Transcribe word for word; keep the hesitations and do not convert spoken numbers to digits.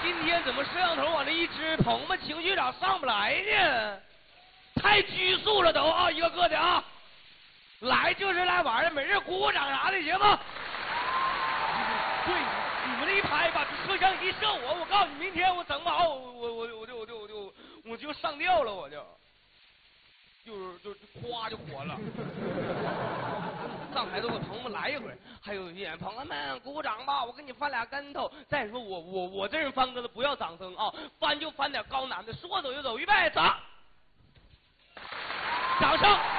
今天怎么摄像头往这一支，朋友们情绪咋上不来呢？太拘束了都啊，一个个的啊，来就是来玩的，没事鼓鼓掌啥的，行吗？对，你们这一拍把摄像一射我，我告诉你，明天我整把我我我我就我就我就我就上吊了，我就。就是就夸就火了，上台都给朋友们来一会儿，还有一点朋友们鼓鼓掌吧，我给你翻俩跟头。再说我我我这人翻跟头不要掌声啊，翻就翻点高难的，说走就走，预备走，掌声。